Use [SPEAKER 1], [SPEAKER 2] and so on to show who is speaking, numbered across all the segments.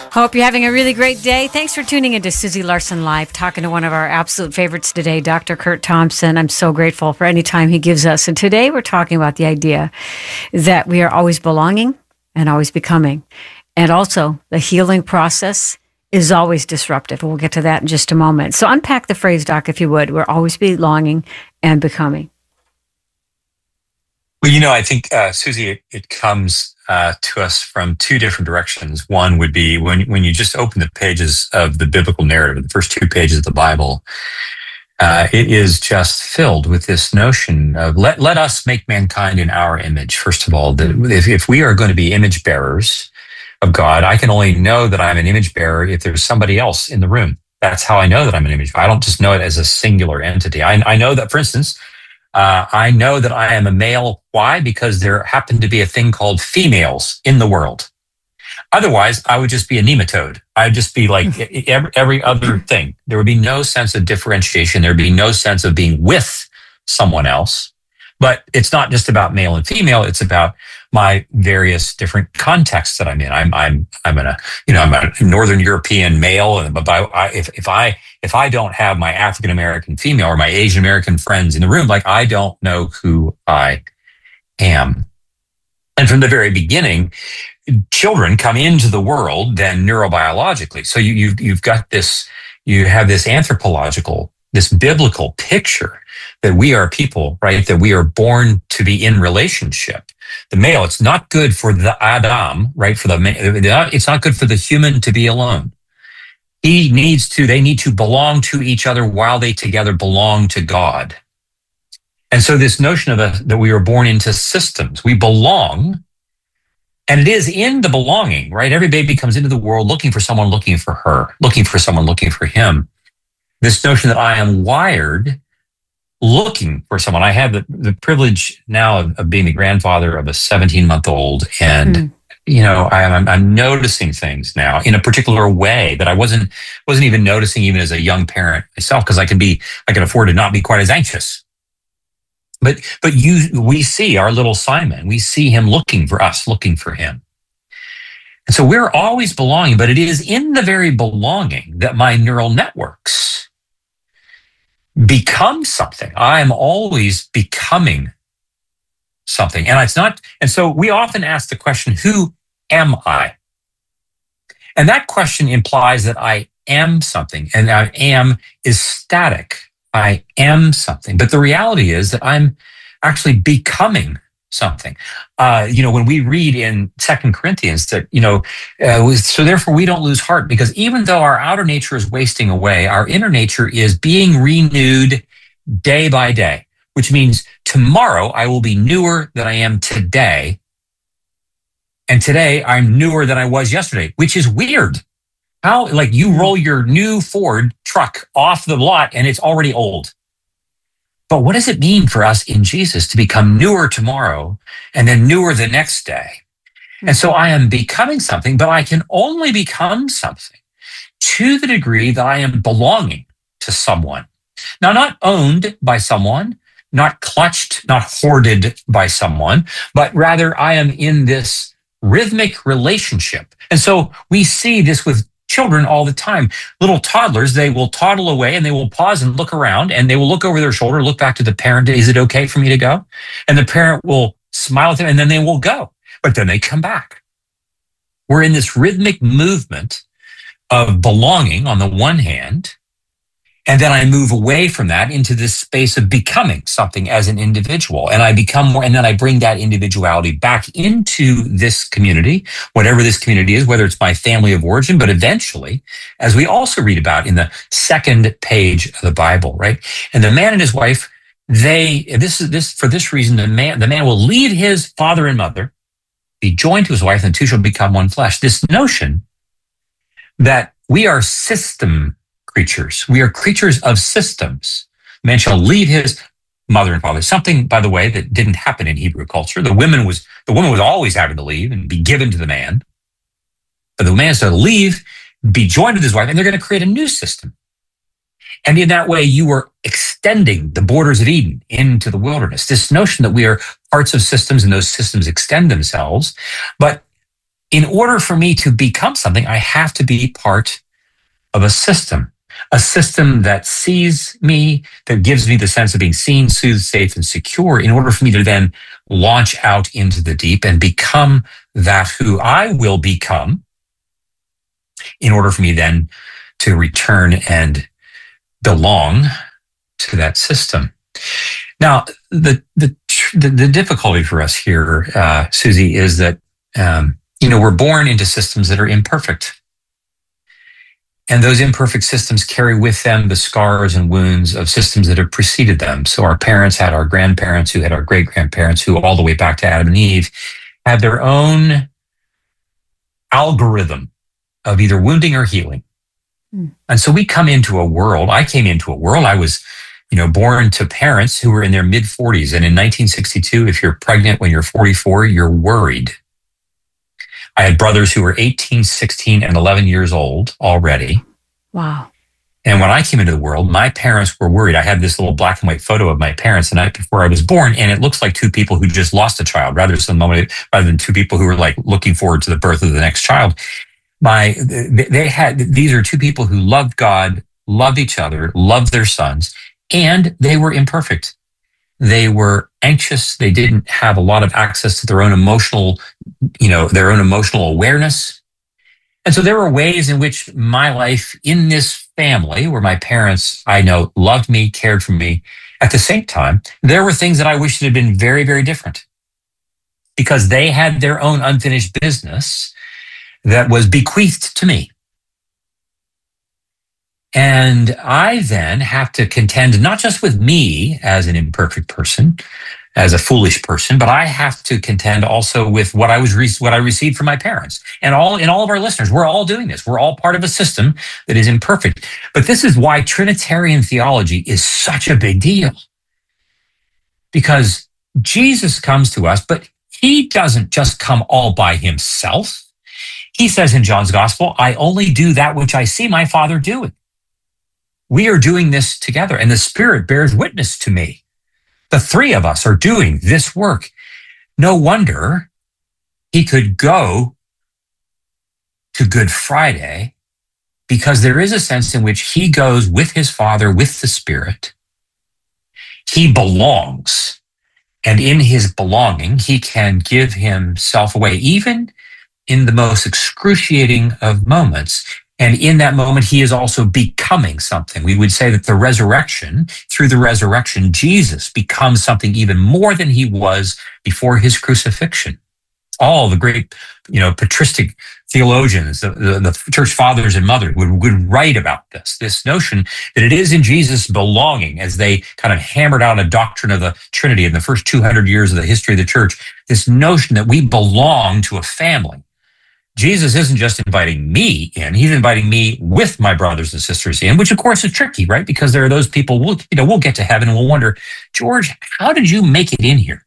[SPEAKER 1] Hope you're having a really great day. Thanks for tuning into Susie Larson Live, talking to one of our absolute favorites today, Dr. Kurt Thompson. I'm so grateful for any time he gives us. And today we're talking about the idea that we are always belonging and always becoming. And also the healing process is always disruptive. We'll get to that in just a moment. So unpack the phrase, Doc, if you would. We're always belonging and becoming.
[SPEAKER 2] Well, I think, Susie, it comes to us from two different directions. One would be when you just open the pages of the biblical narrative, the first two pages of the Bible, it is just filled with this notion of let us make mankind in our image. First of all, that if we are going to be image bearers of God, I can only know that I'm an image bearer if there's somebody else in the room. That's how I know that I'm an image bearer. I don't just know it as a singular entity. I know that, for instance, I know that I am a male. Why? Because there happened to be a thing called females in the world. Otherwise, I would just be a nematode. I'd just be like every other thing. There would be no sense of differentiation. There'd be no sense of being with someone else. But it's not just about male and female. It's about my various different contexts that I'm in. I'm a Northern European male, and if I don't have my African American female or my Asian American friends in the room, like, I don't know who I am. And from the very beginning, children come into the world then neurobiologically. So you've got this, you have this anthropological, this biblical picture that we are people, right? That we are born to be in relationship. The male, it's not good for the Adam, right? It's not good for the human to be alone. They need to belong to each other while they together belong to God. And so this notion of that we are born into systems, we belong, and it is in the belonging, right? Every baby comes into the world looking for someone, looking for her, looking for someone, looking for him. This notion that I am wired looking for someone. I have the privilege now of being the grandfather of a 17-month-old, and I'm noticing things now in a particular way that I wasn't even noticing even as a young parent myself, because I can afford to not be quite as anxious. But we see our little Simon. We see him looking for us, looking for him. And so we're always belonging, but it is in the very belonging that my neural networks become something. I am always becoming something. And so we often ask the question, who am I? And that question implies that I am something, and I am is static. I am something. But the reality is that I'm actually becoming something. When we read in 2 Corinthians that, so therefore we don't lose heart, because even though our outer nature is wasting away, our inner nature is being renewed day by day, which means tomorrow I will be newer than I am today. And today I'm newer than I was yesterday, which is weird. How, like, you roll your new Ford truck off the lot and it's already old. But what does it mean for us in Jesus to become newer tomorrow and then newer the next day? And so I am becoming something, but I can only become something to the degree that I am belonging to someone. Now, not owned by someone, not clutched, not hoarded by someone, but rather I am in this rhythmic relationship. And so we see this with children all the time. Little toddlers, they will toddle away and they will pause and look around, and they will look over their shoulder, look back to the parent. Is it okay for me to go? And the parent will smile at them, and then they will go. But then they come back. We're in this rhythmic movement of belonging on the one hand, and then I move away from that into this space of becoming something as an individual. And I become more, and then I bring that individuality back into this community, whatever this community is, whether it's my family of origin, but eventually, as we also read about in the second page of the Bible, right? And the man and his wife, for this reason, the man will leave his father and mother, be joined to his wife, and the two shall become one flesh. This notion that we are system creatures. We are creatures of systems. Man shall leave his mother and father. Something, by the way, that didn't happen in Hebrew culture. The woman was always having to leave and be given to the man. But the man is to leave, be joined with his wife, and they're going to create a new system. And in that way, you are extending the borders of Eden into the wilderness. This notion that we are parts of systems and those systems extend themselves. But in order for me to become something, I have to be part of a system that sees me, that gives me the sense of being seen, soothed, safe, and secure, in order for me to then launch out into the deep and become that who I will become, in order for me then to return and belong to that system. Now, the difficulty for us here, Susie, is that we're born into systems that are imperfect. And those imperfect systems carry with them the scars and wounds of systems that have preceded them. So our parents had our grandparents, who had our great-grandparents, who all the way back to Adam and Eve, had their own algorithm of either wounding or healing. And so we come into a world, I came into a world, I was born to parents who were in their mid-40s. And in 1962, if you're pregnant when you're 44, you're worried. I had brothers who were 18, 16, and 11 years old already.
[SPEAKER 1] Wow.
[SPEAKER 2] And when I came into the world, my parents were worried. I had this little black and white photo of my parents the night before I was born, and it looks like two people who just lost a child rather than two people who were like looking forward to the birth of the next child. These are two people who loved God, loved each other, loved their sons, and they were imperfect. They were anxious. They didn't have a lot of access to their own emotional awareness. And so there were ways in which my life in this family, where my parents, I know, loved me, cared for me, at the same time, there were things that I wished had been very, very different, because they had their own unfinished business that was bequeathed to me. And I then have to contend not just with me as an imperfect person, as a foolish person, but I have to contend also with what I received from my parents. And all of our listeners, we're all doing this. We're all part of a system that is imperfect. But this is why Trinitarian theology is such a big deal. Because Jesus comes to us, but he doesn't just come all by himself. He says in John's Gospel, I only do that which I see my Father doing. We are doing this together, and the Spirit bears witness to me. The three of us are doing this work. No wonder he could go to Good Friday, because there is a sense in which he goes with his Father, with the Spirit. He belongs, and in his belonging, he can give himself away, even in the most excruciating of moments. And in that moment, he is also becoming something. We would say that through the resurrection, Jesus becomes something even more than he was before his crucifixion. All the great, patristic theologians, the church fathers and mothers would write about this notion that it is in Jesus' belonging, as they kind of hammered out a doctrine of the Trinity in the first 200 years of the history of the church, this notion that we belong to a family. Jesus isn't just inviting me in, he's inviting me with my brothers and sisters in, which of course is tricky, right? Because there are those people, we'll get to heaven and we'll wonder, George, how did you make it in here?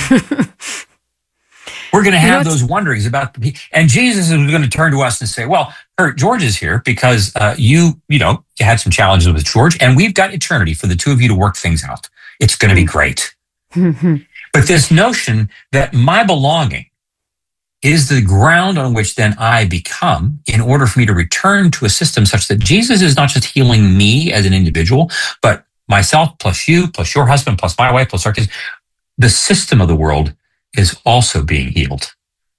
[SPEAKER 2] We're going to have those wonderings about and Jesus is going to turn to us and say, well, George is here because you had some challenges with George, and we've got eternity for the two of you to work things out. It's going to be great. But this notion that my belonging is the ground on which then I become, in order for me to return to a system such that Jesus is not just healing me as an individual, but myself plus you, plus your husband, plus my wife, plus our kids. The system of the world is also being healed.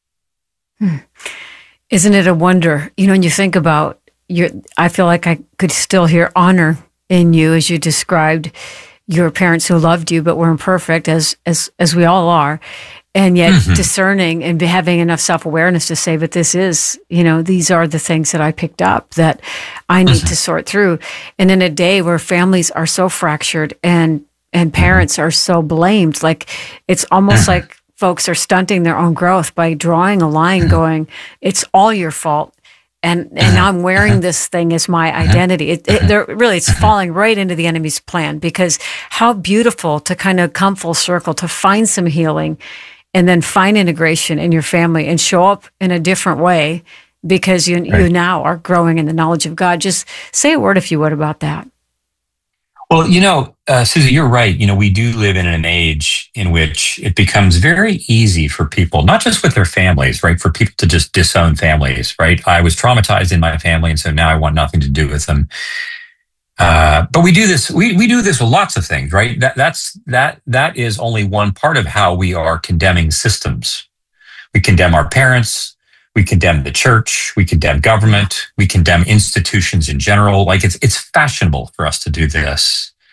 [SPEAKER 1] Isn't it a wonder? When you think about I feel like I could still hear honor in you as you described your parents who loved you but were imperfect, as we all are. And yet discerning and having enough self-awareness to say, but this is, these are the things that I picked up that I need to sort through. And in a day where families are so fractured and parents are so blamed, like it's almost like folks are stunting their own growth by drawing a line going, it's all your fault. And I'm wearing this thing as my identity. It's falling right into the enemy's plan, because how beautiful to kind of come full circle, to find some healing and then find integration in your family and show up in a different way, because you now are growing in the knowledge of God. Just say a word, if you would, about that.
[SPEAKER 2] Well, Susie, you're right. We do live in an age in which it becomes very easy for people, not just with their families, right? For people to just disown families, right? I was traumatized in my family, and so now I want nothing to do with them. But we do this. We do this with lots of things, right? That is only one part of how we are condemning systems. We condemn our parents. We condemn the church. We condemn government. We condemn institutions in general. Like it's fashionable for us to do this.